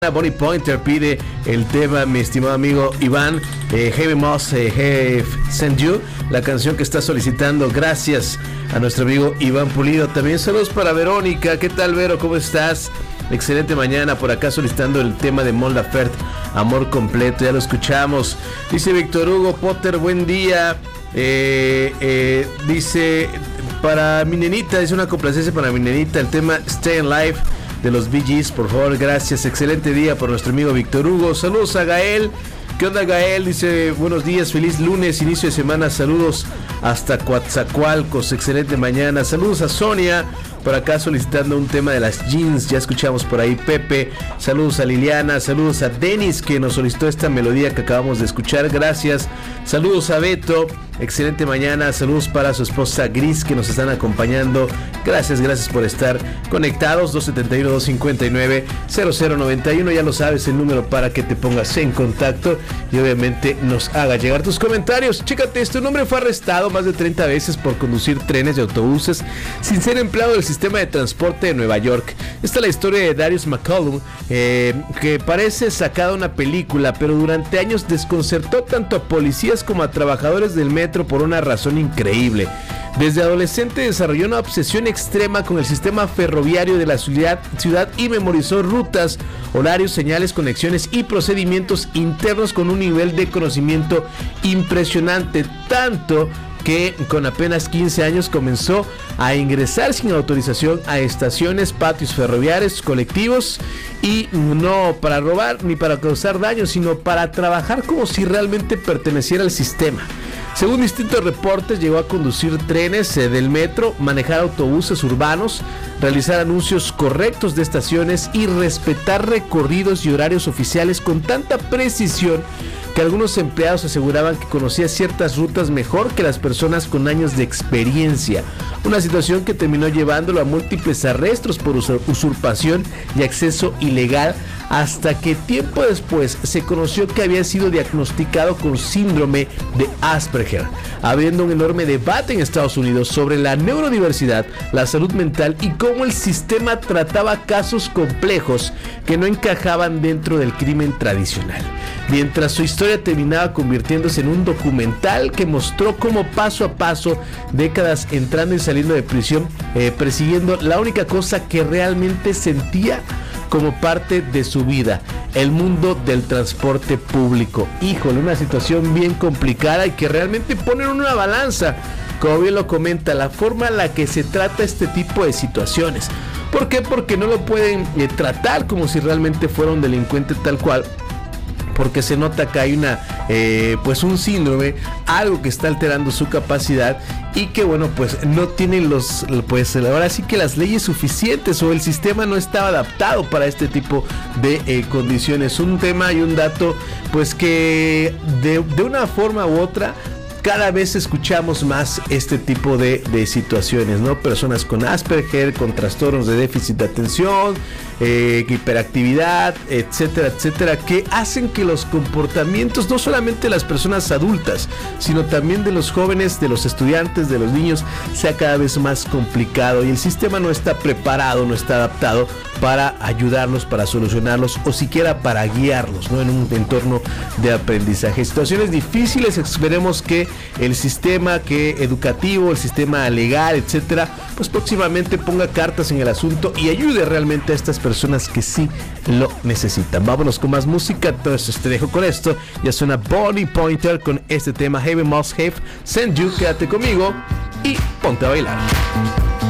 Bonnie Pointer pide el tema, mi estimado amigo Iván, Heavy Moss Have Sent You, la canción que está solicitando. Gracias a nuestro amigo Iván Pulido. También saludos para Verónica. ¿Qué tal, Vero? ¿Cómo estás? Excelente mañana, por acá solicitando el tema de Mon Laferte, Amor Completo, ya lo escuchamos. Dice Víctor Hugo Potter, buen día. Dice, para mi nenita, dice una complacencia para mi nenita, el tema Stay Alive de los Bee Gees, por favor, gracias. Excelente día por nuestro amigo Víctor Hugo. Saludos a Gael. ¿Qué onda, Gael? Dice, buenos días, feliz lunes, inicio de semana, saludos hasta Coatzacoalcos, excelente mañana. Saludos a Sonia, por acá solicitando un tema de las jeans, ya escuchamos por ahí. Pepe, saludos a Liliana, saludos a Denis, que nos solicitó esta melodía que acabamos de escuchar, gracias. Saludos a Beto, excelente mañana, saludos para su esposa Gris, que nos están acompañando. Gracias por estar conectados. 271-259-0091, ya lo sabes, el número para que te pongas en contacto y obviamente nos haga llegar tus comentarios. Chécate esto, un hombre fue arrestado más de 30 veces por conducir trenes y autobuses sin ser empleado del sistema de transporte de Nueva York. Esta es la historia de Darius McCollum, que parece sacada de una película, pero durante años desconcertó tanto a policías como a trabajadores del metro por una razón increíble. Desde adolescente desarrolló una obsesión extrema con el sistema ferroviario de la ciudad y memorizó rutas, horarios, señales, conexiones y procedimientos internos con un nivel de conocimiento impresionante, tanto que con apenas 15 años comenzó a ingresar sin autorización a estaciones, patios ferroviarios, colectivos, y no para robar ni para causar daño, sino para trabajar como si realmente perteneciera al sistema. Según distintos reportes, llegó a conducir trenes del metro, manejar autobuses urbanos, realizar anuncios correctos de estaciones y respetar recorridos y horarios oficiales con tanta precisión que algunos empleados aseguraban que conocía ciertas rutas mejor que las personas con años de experiencia. Una situación que terminó llevándolo a múltiples arrestos por usurpación y acceso ilegal, hasta que tiempo después se conoció que había sido diagnosticado con síndrome de Asperger, habiendo un enorme debate en Estados Unidos sobre la neurodiversidad, la salud mental y cómo el sistema trataba casos complejos que no encajaban dentro del crimen tradicional. Mientras su historia terminaba convirtiéndose en un documental que mostró cómo paso a paso, décadas entrando y saliendo de prisión, persiguiendo la única cosa que realmente sentía como parte de su vida, el mundo del transporte público. Híjole, una situación bien complicada y que realmente pone en una balanza, como bien lo comenta, la forma en la que se trata este tipo de situaciones. ¿Por qué? Porque no lo pueden tratar como si realmente fuera un delincuente tal cual, porque se nota que hay pues un síndrome, algo que está alterando su capacidad y que bueno, pues no tienen pues ahora sí que las leyes suficientes, o el sistema no estaba adaptado para este tipo de condiciones. Un tema y un dato pues que de una forma u otra cada vez escuchamos más este tipo de situaciones, ¿no? Personas con Asperger, con trastornos de déficit de atención, hiperactividad, etcétera, etcétera, que hacen que los comportamientos, no solamente de las personas adultas, sino también de los jóvenes, de los estudiantes, de los niños, sea cada vez más complicado, y el sistema no está preparado, no está adaptado para ayudarlos, para solucionarlos o siquiera para guiarlos, ¿no? En un entorno de aprendizaje. Situaciones difíciles, esperemos que el sistema educativo, el sistema legal, etcétera, pues próximamente ponga cartas en el asunto y ayude realmente a estas personas que sí lo necesitan. Vámonos con más música, entonces te dejo con esto. Ya suena Bonnie Pointer con este tema Heavy Moss Have Sent You. Quédate conmigo y ponte a bailar.